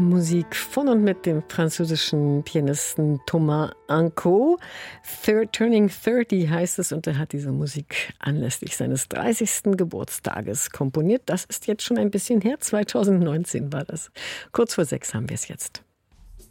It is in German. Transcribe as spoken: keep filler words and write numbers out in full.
Musik von und mit dem französischen Pianisten Thomas Anco. Third, Turning dreißig heißt es, und er hat diese Musik anlässlich seines dreißigsten Geburtstages komponiert. Das ist jetzt schon ein bisschen her, zweitausendneunzehn war das. Kurz vor sechs haben wir es jetzt.